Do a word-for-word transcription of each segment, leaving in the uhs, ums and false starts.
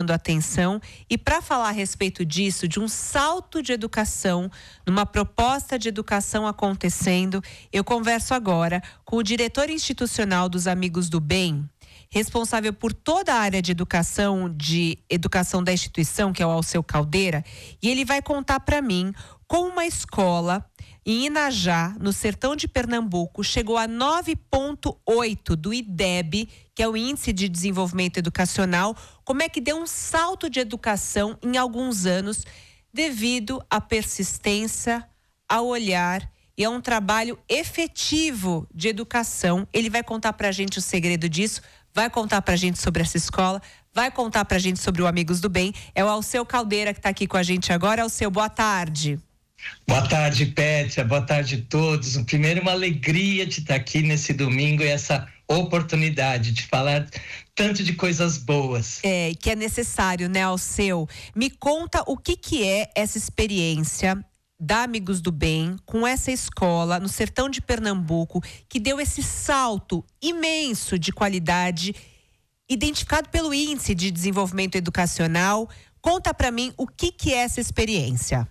chamando a atenção. E para falar a respeito disso, de um salto de educação, numa proposta de educação acontecendo, eu converso agora com o diretor institucional dos Amigos do Bem, responsável por toda a área de educação, de educação da instituição, que é o Alceu Caldeira, e ele vai contar para mim como uma escola em Inajá, no sertão de Pernambuco, chegou a nove vírgula oito do I D E B, que é o Índice de Desenvolvimento Educacional, como é que deu um salto de educação em alguns anos, devido à persistência, ao olhar e a um trabalho efetivo de educação. Ele vai contar pra gente o segredo disso, vai contar pra gente sobre essa escola, vai contar pra gente sobre o Amigos do Bem. É o Alceu Caldeira que tá aqui com a gente agora. Alceu, boa tarde. Boa tarde, Pétia, boa tarde a todos. Primeiro, uma alegria de estar aqui nesse domingo e essa oportunidade de falar tanto de coisas boas. É, que é necessário, né, Alceu? Me conta o que que é essa experiência da Amigos do Bem com essa escola no sertão de Pernambuco, que deu esse salto imenso de qualidade, identificado pelo Índice de Desenvolvimento Educacional. Conta pra mim o que que é essa experiência.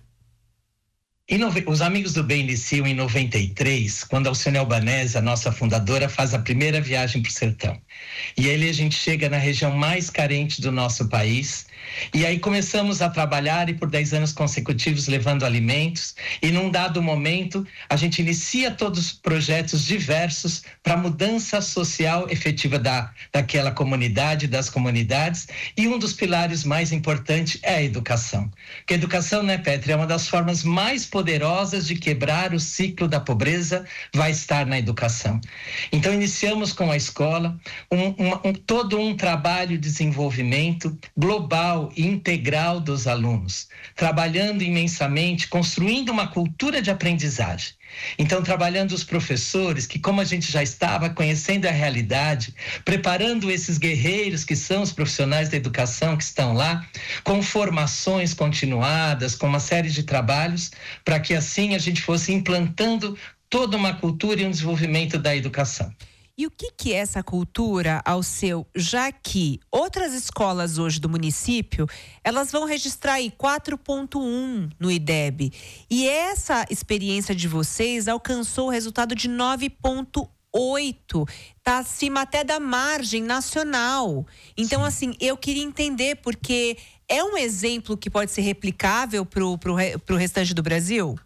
Os Amigos do Bem iniciam em noventa e três, quando a Alcione Albanese, a nossa fundadora, faz a primeira viagem para o sertão. E aí a gente chega na região mais carente do nosso país, e aí começamos a trabalhar e por dez anos consecutivos levando alimentos, e num dado momento a gente inicia todos os projetos diversos para a mudança social efetiva da, daquela comunidade, das comunidades, e um dos pilares mais importantes é a educação. Porque a educação, né, Pétria, é uma das formas mais poderosas de quebrar o ciclo da pobreza, vai estar na educação. Então iniciamos com a escola um, um, um, todo um trabalho de desenvolvimento global e integral dos alunos, trabalhando imensamente, construindo uma cultura de aprendizagem. Então, trabalhando os professores, que como a gente já estava conhecendo a realidade, preparando esses guerreiros que são os profissionais da educação que estão lá, com formações continuadas, com uma série de trabalhos, para que assim a gente fosse implantando toda uma cultura e um desenvolvimento da educação. E o que que é essa cultura, Alceu, já que outras escolas hoje do município, elas vão registrar aí quatro vírgula um no I D E B. E essa experiência de vocês alcançou o resultado de nove vírgula oito. Está acima até da margem nacional. Então, Sim. assim, eu queria entender, porque é um exemplo que pode ser replicável para o pro, pro restante do Brasil?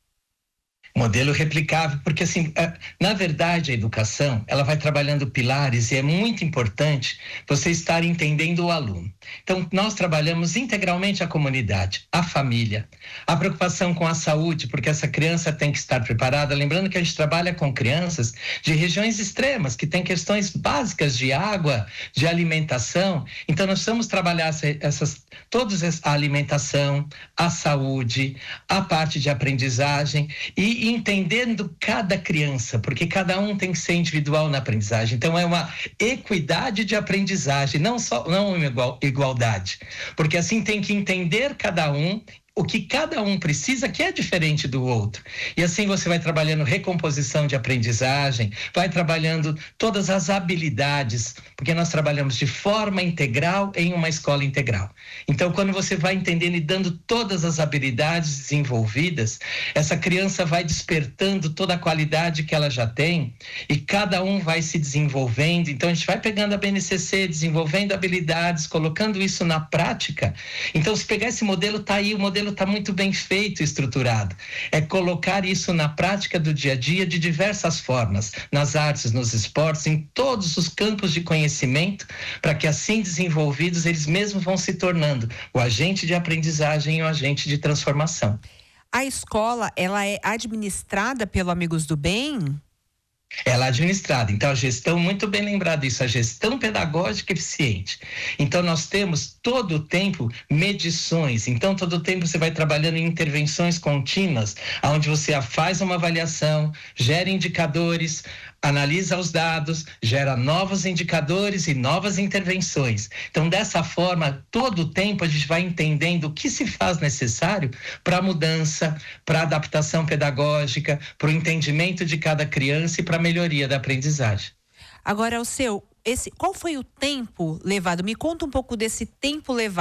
Modelo replicável, porque assim, na verdade a educação, ela vai trabalhando pilares e é muito importante você estar entendendo o aluno. Então, nós trabalhamos integralmente a comunidade, a família, a preocupação com a saúde, porque essa criança tem que estar preparada, lembrando que a gente trabalha com crianças de regiões extremas, que têm questões básicas de água, de alimentação. Então, nós vamos trabalhar essas, todas a alimentação, a saúde, a parte de aprendizagem e entendendo cada criança, porque cada um tem que ser individual na aprendizagem. Então é uma equidade de aprendizagem, não só não uma igual, igualdade, porque assim tem que entender cada um, o que cada um precisa, que é diferente do outro. E assim você vai trabalhando recomposição de aprendizagem, vai trabalhando todas as habilidades, porque nós trabalhamos de forma integral em uma escola integral. Então, quando você vai entendendo e dando todas as habilidades desenvolvidas, essa criança vai despertando toda a qualidade que ela já tem e cada um vai se desenvolvendo. Então, a gente vai pegando a B N C C, desenvolvendo habilidades, colocando isso na prática. Então, se pegar esse modelo, tá aí, o modelo está muito bem feito e estruturado. É colocar isso na prática do dia a dia de diversas formas, nas artes, nos esportes, em todos os campos de conhecimento, para que assim desenvolvidos eles mesmos vão se tornando o agente de aprendizagem e o agente de transformação. A escola, ela é administrada pelo Amigos do Bem? Ela é administrada, então a gestão, muito bem lembrado isso, a gestão pedagógica eficiente. Então nós temos todo o tempo medições, então todo o tempo você vai trabalhando em intervenções contínuas, onde você faz uma avaliação, gera indicadores, analisa os dados, gera novos indicadores e novas intervenções. Então dessa forma, todo o tempo a gente vai entendendo o que se faz necessário para a mudança, para a adaptação pedagógica, para o entendimento de cada criança e para a melhoria da aprendizagem. Agora, Alceu, esse, qual foi o tempo levado? Me conta um pouco desse tempo levado.